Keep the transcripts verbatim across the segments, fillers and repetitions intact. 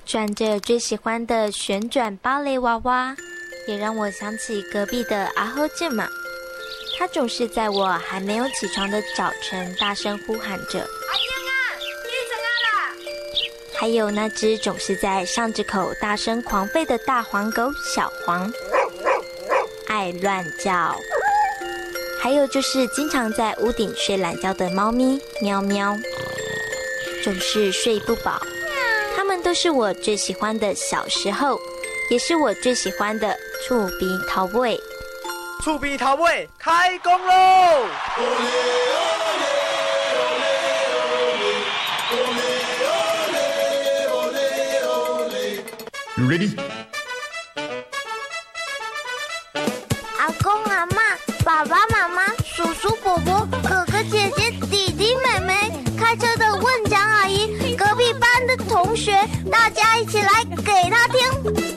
转着最喜欢的旋转芭蕾娃娃，也让我想起隔壁的阿后健嘛。他总是在我还没有起床的早晨大声呼喊着：“阿健啊，起床啊啦！”还有那只总是在巷子口大声狂吠的大黄狗小黄，爱乱叫。还有就是经常在屋顶睡懒觉的猫咪喵喵，总是睡不饱。它们都是我最喜欢的小时候，也是我最喜欢的触鼻桃尾。 触鼻桃尾开工喽 ！You ready？ 阿公阿嬷、爸爸妈妈、叔叔伯伯、哥哥姐姐、弟弟妹妹，开车的问讲阿姨，隔壁班的同学，大家一起来给他听。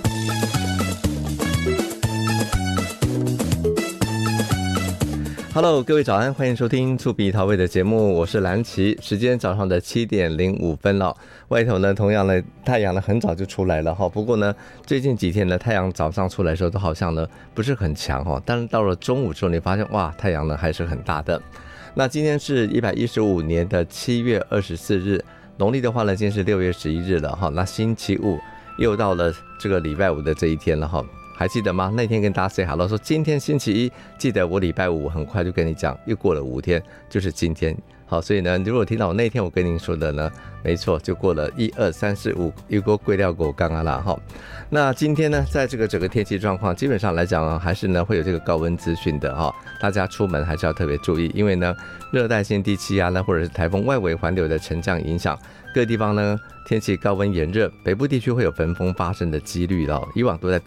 Hello， 各位早安，欢迎收听触鼻桃尾的节目，我是蓝琪。时间早上的七点零五分了，外头呢，同样呢，太阳呢很早就出来了哈。不过呢，最近几天呢，太阳早上出来的时候都好像呢不是很强哈，但是到了中午之后，你发现哇，太阳呢还是很大的。那今天是一百一十五年的七月二十四日，农历的话呢，今天是六月十一日了哈。那星期五又到了这个礼拜五的这一天了哈。还记得吗？那天跟大家 say hello 说今天星期一，记得我礼拜五很快就跟你讲，又过了五天，就是今天。好，所以呢，如果听到我那天我跟您说的呢，没错，就过了一二三四五，一锅贵料狗刚刚啦哈。那今天呢，在这个整个天气状况，基本上来讲还是呢会有这个高温资讯的哈，大家出门还是要特别注意，因为呢，热带性低气压呢或者是台风外围环流的沉降影响，各地方呢天气高温炎热，北部地区会有焚风发生的几率了，以往都在